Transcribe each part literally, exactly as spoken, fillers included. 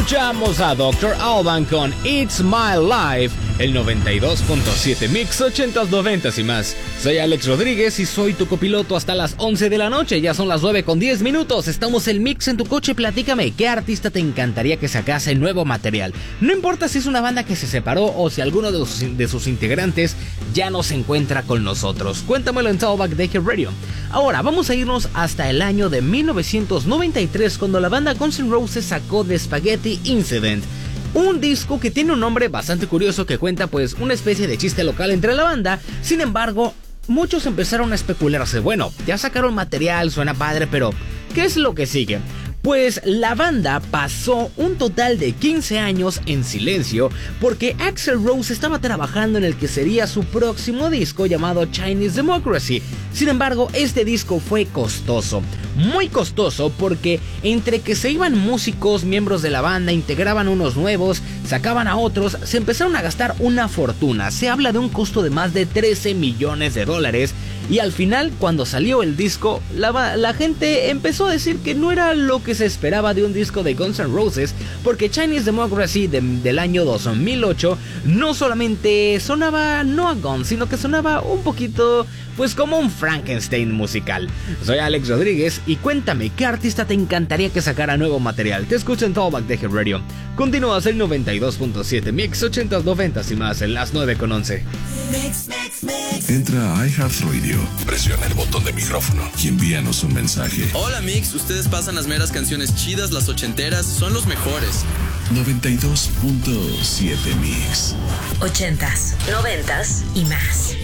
Escuchamos a doctor Alban con It's My Life, el noventa y dos punto siete Mix ochentas, noventas y más. Soy Alex Rodríguez y soy tu copiloto hasta las once de la noche. Ya son las nueve con diez minutos. Estamos en Mix en tu coche. Platícame, ¿qué artista te encantaría que sacase nuevo material? No importa si es una banda que se separó o si alguno de sus, de sus integrantes ya no se encuentra con nosotros. Cuéntamelo en Talkback de Hit Radio. Ahora vamos a irnos hasta el año de mil novecientos noventa y tres, cuando la banda Guns N' Roses sacó The Spaghetti Incident, un disco que tiene un nombre bastante curioso que cuenta pues una especie de chiste local entre la banda. Sin embargo, muchos empezaron a especularse, bueno, ya sacaron material, suena padre, pero ¿qué es lo que sigue? Pues la banda pasó un total de quince años en silencio porque Axl Rose estaba trabajando en el que sería su próximo disco llamado Chinese Democracy. Sin embargo, este disco fue costoso, muy costoso, porque entre que se iban músicos, miembros de la banda, integraban unos nuevos, sacaban a otros, se empezaron a gastar una fortuna. Se habla de un costo de más de trece millones de dólares. Y al final, cuando salió el disco, la, la gente empezó a decir que no era lo que se esperaba de un disco de Guns N' Roses, porque Chinese Democracy de, del año dos mil ocho no solamente sonaba no a Guns, sino que sonaba un poquito pues como un Frankenstein musical. Soy Alex Rodríguez y cuéntame, ¿qué artista te encantaría que sacara nuevo material? Te escucho en Talkback de Hit Radio. Continúas el noventa y dos punto siete Mix ochentas, noventas y más en las nueve con once. Mix, mix, mix. Entra a iHeartRadio, presiona el botón de micrófono y envíanos un mensaje. Hola Mix, ustedes pasan las meras canciones chidas, las ochenteras, son los mejores. noventa y dos punto siete Mix. Ochentas, noventas y más.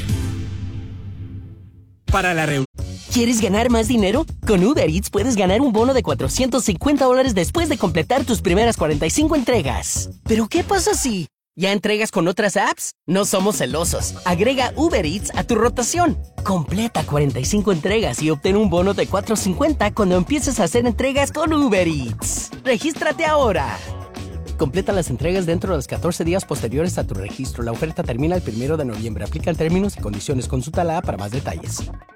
Para la reunión. ¿Quieres ganar más dinero? Con Uber Eats puedes ganar un bono de cuatrocientos cincuenta dólares después de completar tus primeras cuarenta y cinco entregas. ¿Pero qué pasa si ya entregas con otras apps? No somos celosos. Agrega Uber Eats a tu rotación. Completa cuarenta y cinco entregas y obtén un bono de cuatrocientos cincuenta cuando empieces a hacer entregas con Uber Eats. ¡Regístrate ahora! Completa las entregas dentro de los catorce días posteriores a tu registro. La oferta termina el primero de noviembre. Aplican términos y condiciones. Consulta la app para más detalles.